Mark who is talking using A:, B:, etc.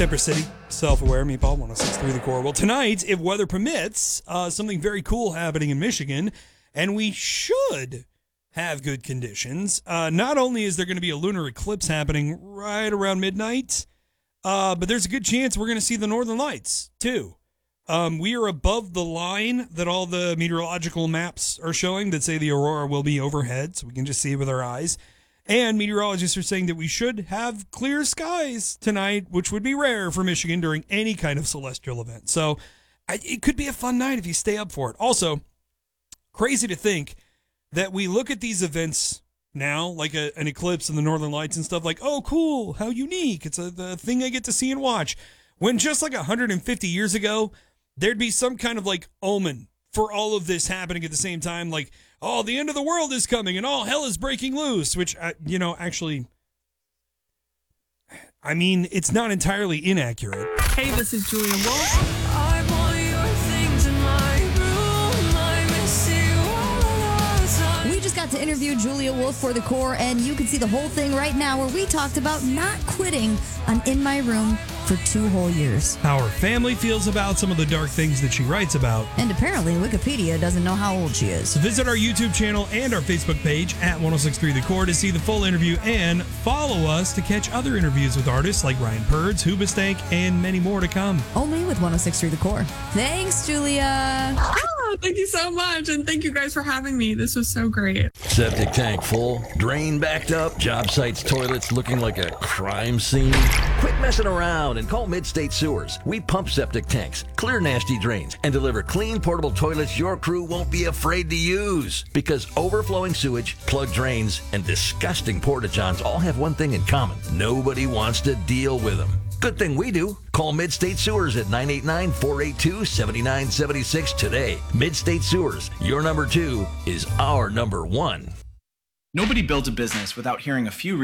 A: Cypress City, Self-Aware, Meatball, 106.3 The Core. Well, tonight, if weather permits, something very cool happening in Michigan, and we should have good conditions. Not only is there going to be a lunar eclipse happening right around midnight, but there's a good chance we're going to see the northern lights, too. We are above the line that all the meteorological maps are showing that say the aurora will be overhead, so we can just see it with our eyes. And meteorologists are saying that we should have clear skies tonight, which would be rare for Michigan during any kind of celestial event. So it could be a fun night if you stay up for it. Also, crazy to think that we look at these events now, like an eclipse and the northern lights and stuff, like, oh, cool, how unique. It's the thing I get to see and watch. When just like 150 years ago, there'd be some kind of like omen for all of this happening at the same time, like, oh, the end of the world is coming and all hell is breaking loose, which, actually, I mean, it's not entirely inaccurate.
B: Hey, this is Julia Wolf.
C: We just got to interview Julia Wolf for The Core, and you can see the whole thing right now where we talked about not quitting on In My Room for 2 whole years.
A: How her family feels about some of the dark things that she writes about.
C: And apparently Wikipedia doesn't know how old she is.
A: So visit our YouTube channel and our Facebook page at 1063 The Core to see the full interview, and follow us to catch other interviews with artists like Ryan Purds, Hoobastank, and many more to come.
C: Only with 1063 The Core. Thanks, Julia.
B: Thank you so much, and thank you guys for having me. This was so great.
D: Septic tank full, drain backed up, job sites toilets looking like a crime scene. Quit messing around and call Mid-State Sewers. We pump septic tanks, clear nasty drains, and deliver clean portable toilets your crew won't be afraid to use. Because overflowing sewage, plugged drains, and disgusting porta-johns all have one thing in common. Nobody wants to deal with them. Good thing we do. Call Mid-State Sewers at 989-482-7976 today. Mid-State Sewers, your number 2 is our number 1.
E: Nobody builds a business without hearing a few